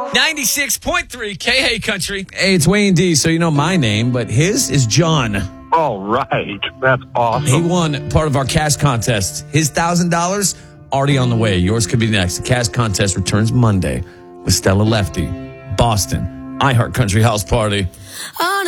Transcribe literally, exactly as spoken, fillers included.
ninety-six point three K A Country. Hey, it's Wayne D. So you know my name, but his is John. All right. That's awesome. He won part of our cash contest. His one thousand dollars already on the way. Yours could be next. The cash contest returns Monday with Stella Lefty, Boston, iHeart Country House Party.